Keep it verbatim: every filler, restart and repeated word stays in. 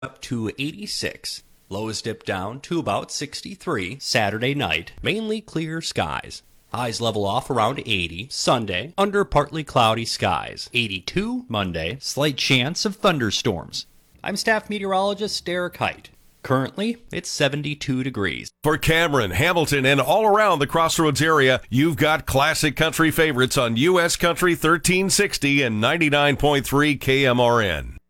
up to eighty-six. Lows dip down to about sixty-three. Saturday night, mainly clear skies. Highs level off around eighty. Sunday, under partly cloudy skies. eighty-two. Monday, slight chance of thunderstorms. I'm staff meteorologist Derek Height. Currently, it's seventy-two degrees. For Cameron, Hamilton, and all around the Crossroads area, you've got classic country favorites on U S Country thirteen sixty and ninety-nine point three K M R N.